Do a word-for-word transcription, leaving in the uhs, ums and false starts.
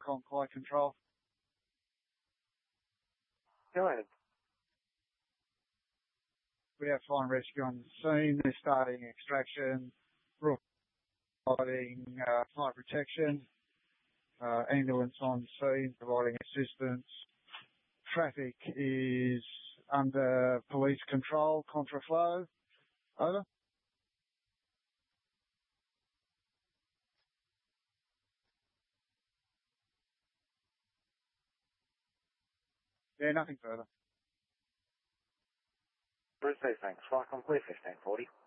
Conquai Control. Go ahead. We have fire and rescue on the scene. They're starting extraction, providing uh, fire protection, uh, ambulance on scene, providing assistance. Traffic is under police control, contraflow. Over. Yeah, nothing further. Bruce, thanks. Flight complete, fifteen forty.